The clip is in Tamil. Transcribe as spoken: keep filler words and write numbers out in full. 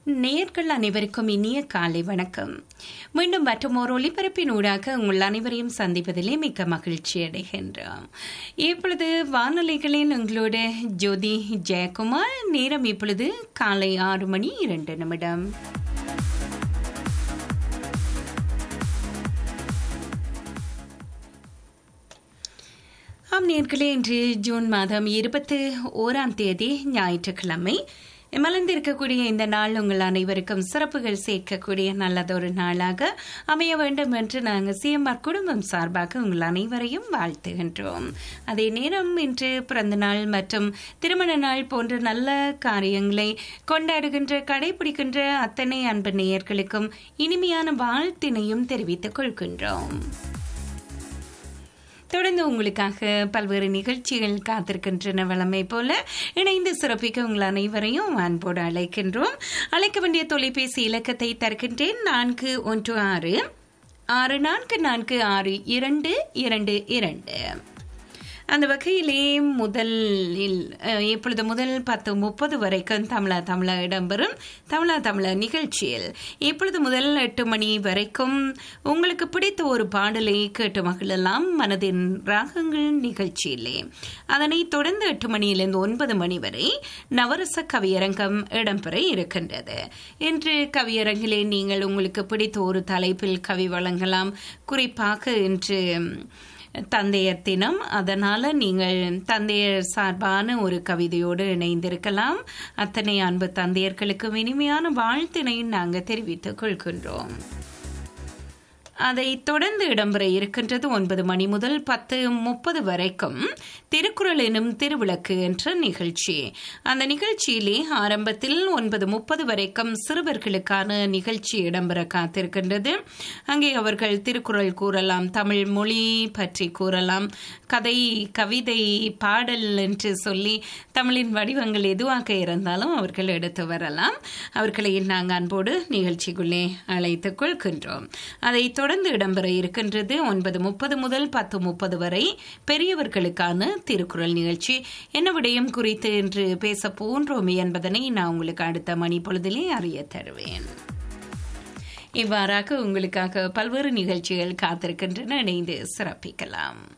நேயர்கள் அனைவருக்கும் இனிய காலை வணக்கம். மீண்டும் மற்றொரு ஒளிபரப்பின் ஊடாக உங்கள் அனைவரையும் சந்திப்பதிலே மிக்க மகிழ்ச்சி அடைகின்றோம். இப்பொழுது வானொலிகளில் உங்களோட ஜோதி ஜெயக்குமார். நேரம் இப்பொழுது காலை ஆறு மணி இரண்டு நிமிடம். ஆம் நேயர்களே, இன்று ஜூன் மாதம் இருபத்தி ஓராம் தேதி ஞாயிற்றுக்கிழமை. மலர்ந்திருக்கக்கூடிய இந்த நாள் உங்கள் அனைவருக்கும் சிறப்புகள் சேர்க்கக்கூடிய நல்லதொரு நாளாக அமைய வேண்டும் என்று நாங்கள் சிஎம்ஆர் குடும்பம் சார்பாக உங்கள் அனைவரையும் வாழ்த்துகின்றோம். அதே நேரம் இன்று பிறந்த நாள் மற்றும் திருமண நாள் போன்ற நல்ல காரியங்களை கொண்டாடுகின்ற கடைபிடிக்கின்ற அத்தனை அன்பு நேயர்களுக்கும் இனிமையான வாழ்த்தினையும் தெரிவித்துக் கொள்கின்றோம். தொடர்ந்து உங்களுக்காக பல்வேறு நிகழ்ச்சிகள் காத்திருக்கின்றன. வளமை போல இணைந்து சிறப்பிக்க உங்கள் அனைவரையும் அன்போடு அழைக்கின்றோம். அழைக்க வேண்டிய தொலைபேசி இலக்கத்தை தருகின்றேன். நான்கு ஒன்று ஆறு ஆறு நான்கு நான்கு ஆறு இரண்டு இரண்டு இரண்டு. அந்த வகையிலே முதலில் இப்பொழுது முதல் பத்து முப்பது வரைக்கும் தமிழா தமிழா இடம்பெறும் தமிழா தமிழா நிகழ்ச்சியில் இப்பொழுது முதல் எட்டு மணி வரைக்கும் உங்களுக்கு பிடித்த ஒரு பாடலை கேட்டு மகிழலாம் மனதின் ராகங்கள் நிகழ்ச்சியிலே. அதனை தொடர்ந்து எட்டு மணியிலிருந்து ஒன்பது மணி வரை நவரச கவியரங்கம் இடம்பெற இருக்கின்றது. இன்று கவியரங்கிலே நீங்கள் உங்களுக்கு பிடித்த ஒரு தலைப்பில் கவி வழங்கலாம். குறிப்பாக இன்று தந்தையர் தினம், அதனால நீங்கள் தந்தையர் சார்பான ஒரு கவிதையோடு இணைந்திருக்கலாம். அத்தனை அன்பு தந்தையர்களுக்கு இனிமையான வாழ்த்தினையும் நாங்கள் தெரிவித்துக் கொள்கின்றோம். அதை தொடர்ந்து இடம்பெற இருக்கின்றது ஒன்பது மணி முதல் பத்து முப்பது வரைக்கும் திருக்குறள் எனும் திருவிளக்கு என்ற நிகழ்ச்சி. அந்த நிகழ்ச்சியிலே ஆரம்பத்தில் ஒன்பது முப்பது வரைக்கும் சிறுவர்களுக்கான நிகழ்ச்சி இடம்பெற காத்திருக்கின்றது. அங்கே அவர்கள் திருக்குறள் கூறலாம், தமிழ் மொழி பற்றி கூறலாம், கதை கவிதை பாடல் என்று சொல்லி தமிழின் வடிவங்கள் எதுவாக இருந்தாலும் அவர்கள் எடுத்து வரலாம். அவர்களை நாங்கள் அன்போடு நிகழ்ச்சிக்குள்ளே அழைத்துக் கொள்கின்றோம். அதை தொடர்ந்து இடம்பெற இருக்கின்றது ஒன்பது முப்பது முதல் பத்து முப்பது வரை பெரியவர்களுக்கான திருக்குறள் நிகழ்ச்சி. என்ன விடயம் குறித்து என்று பேச போன்றோமே என்பதனை நான் உங்களுக்கு அடுத்த மணி பொழுதிலே அறிய தருவேன். இவ்வாறாக உங்களுக்காக பல்வேறு நிகழ்ச்சிகள் காத்திருக்கின்றன. இணைந்து சிறப்பிக்கலாம்.